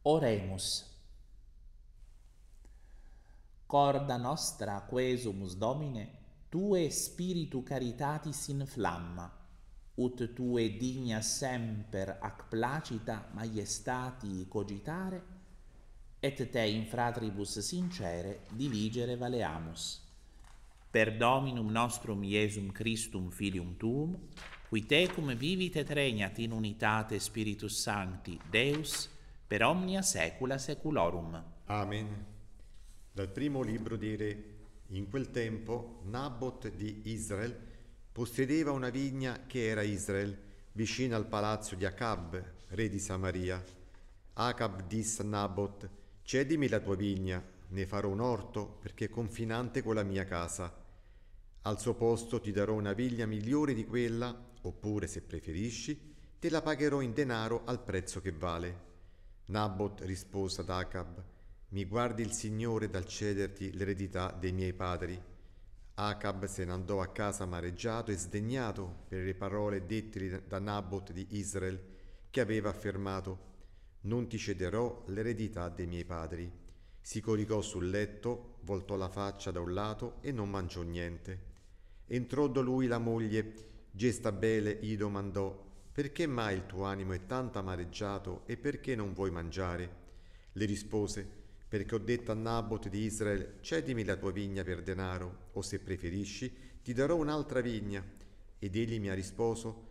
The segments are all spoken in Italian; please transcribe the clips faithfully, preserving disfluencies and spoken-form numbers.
Oremus. Corda nostra quesumus Domine, Tue spiritu caritatis inflamma, ut Tue digna semper ac placita maiestati cogitare, et Te in fratribus sincere diligere valeamus. Per Dominum nostrum Iesum Christum Filium Tuum, qui Tecum vivit et regnat in unitate Spiritus Sancti, Deus, per omnia saecula saeculorum. Amen. Dal primo libro dei Re. In quel tempo Nabot di Israel possedeva una vigna che era Israel, vicina al palazzo di Acab, re di Samaria. Acab disse a Nabot: cedimi la tua vigna, ne farò un orto perché è confinante con la mia casa. Al suo posto ti darò una vigna migliore di quella, oppure, se preferisci, te la pagherò in denaro al prezzo che vale. Nabot rispose ad Acab: mi guardi il Signore dal cederti l'eredità dei miei padri. Acab se ne andò a casa amareggiato e sdegnato per le parole dette da Nabot di Israel, che aveva affermato: non ti cederò l'eredità dei miei padri. Si coricò sul letto, voltò la faccia da un lato e non mangiò niente. Entrò da lui la moglie Gestabele, gli domandò: perché mai il tuo animo è tanto amareggiato e perché non vuoi mangiare? Le rispose: perché ho detto a Nabot di Israel: cedimi la tua vigna per denaro, o se preferisci ti darò un'altra vigna. Ed egli mi ha risposto: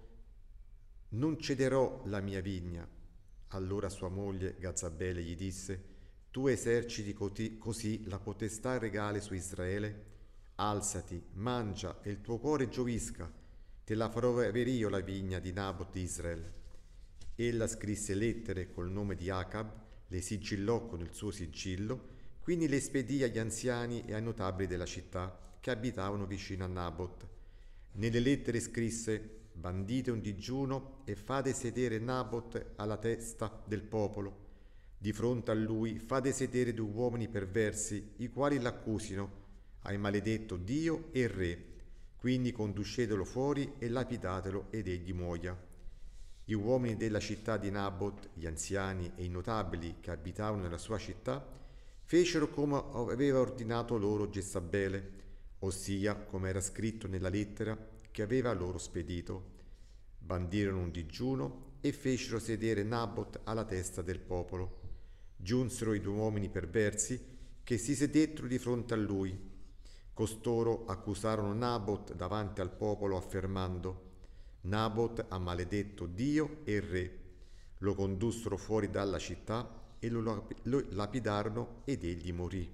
non cederò la mia vigna. Allora sua moglie Gazabele gli disse: tu eserciti così, così la potestà regale su Israele? Alzati, mangia e il tuo cuore giovisca, te la farò avere io la vigna di Nabot di Israel. Ella scrisse lettere col nome di Acab, le sigillò con il suo sigillo, quindi le spedì agli anziani e ai notabili della città che abitavano vicino a Nabot. Nelle lettere scrisse: bandite un digiuno e fate sedere Nabot alla testa del popolo. Di fronte a lui fate sedere due uomini perversi, i quali l'accusino: hai maledetto Dio e il re, quindi conducetelo fuori e lapidatelo ed egli muoia. Gli uomini della città di Nabot, gli anziani e i notabili che abitavano nella sua città, fecero come aveva ordinato loro Gesabele, ossia come era scritto nella lettera che aveva loro spedito. Bandirono un digiuno e fecero sedere Nabot alla testa del popolo. Giunsero i due uomini perversi che si sedettero di fronte a lui. Costoro accusarono Nabot davanti al popolo affermando: Nabot ha maledetto Dio e il re. Lo condussero fuori dalla città e lo lapidarono ed egli morì.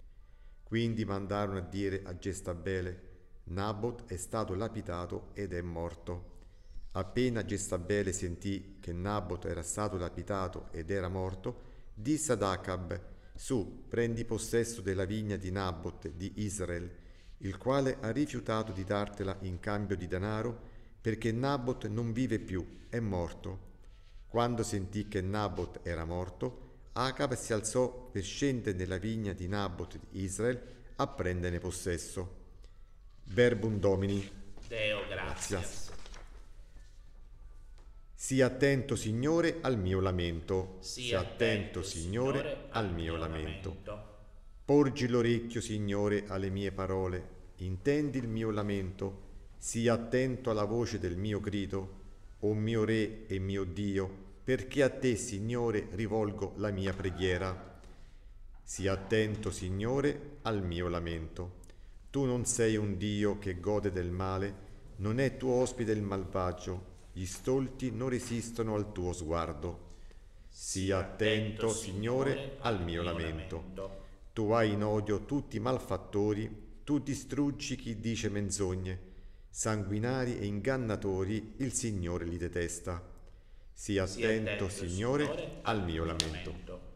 Quindi mandarono a dire a Gestabele: Nabot è stato lapidato ed è morto. Appena Gestabele sentì che Nabot era stato lapidato ed era morto, disse ad Acab: su, prendi possesso della vigna di Nabot di Israel, il quale ha rifiutato di dartela in cambio di denaro, perché Nabot non vive più, è morto. Quando sentì che Nabot era morto, Acab si alzò per scendere nella vigna di Nabot di Israel a prenderne possesso. Verbum Domini. Deo gratias. Sii attento, Signore, al mio lamento. Sii attento, Signore, al mio lamento. lamento. Porgi l'orecchio, Signore, alle mie parole. Intendi il mio lamento. Sii attento alla voce del mio grido, o mio Re e mio Dio, perché a te, Signore, rivolgo la mia preghiera. Sii attento, Signore, al mio lamento. Tu non sei un Dio che gode del male, non è tuo ospite il malvagio, gli stolti non resistono al tuo sguardo. Sii attento, Signore, al mio lamento. Tu hai in odio tutti i malfattori, tu distruggi chi dice menzogne. Sanguinari e ingannatori il Signore li detesta. Sii attento, Signore, al mio lamento.